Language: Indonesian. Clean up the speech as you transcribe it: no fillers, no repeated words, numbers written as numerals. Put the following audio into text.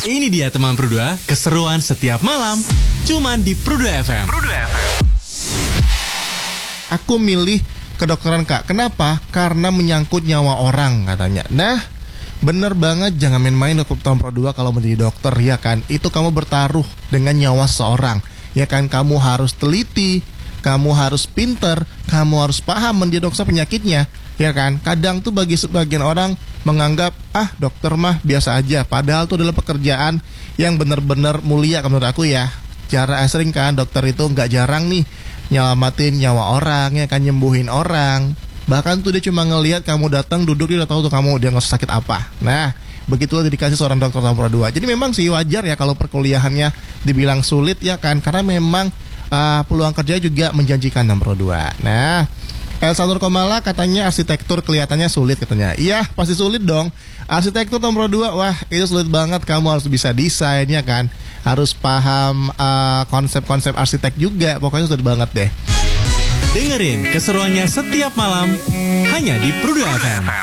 Ini dia teman Pru2, keseruan setiap malam, cuman di Pru2 FM. Aku milih kedokteran Kak. Kenapa? Karena menyangkut nyawa orang katanya. Nah, bener banget, jangan main-main tahun Pro2 kalau menjadi dokter, ya kan? Itu kamu bertaruh dengan nyawa seorang, ya kan? Kamu harus teliti, kamu harus pinter, kamu harus paham mendiagnosa penyakitnya, ya kan? Kadang tuh bagi sebagian orang menganggap, dokter mah biasa aja. Padahal itu adalah pekerjaan yang benar-benar mulia menurut aku ya. Cara sering kan dokter itu nggak jarang nih nyelamatin nyawa orang, ya kan, nyembuhin orang. Bahkan tuh dia cuma ngelihat kamu datang duduk, dia udah tahu tuh kamu dia nggak sakit apa. Nah, begitulah dedikasi seorang dokter tahun Pro2. Jadi memang sih wajar ya kalau perkuliahannya dibilang sulit, ya kan, karena memang peluang kerja juga menjanjikan tahun Pro2. Nah, Elsa Nurkomala katanya arsitektur kelihatannya sulit katanya. Iya, pasti sulit dong. Arsitektur tahun Pro2, wah itu sulit banget. Kamu harus bisa desain, ya kan, harus paham konsep-konsep arsitek juga. Pokoknya sulit banget deh. Dengerin keseruannya setiap malam hanya di Pru2 FM.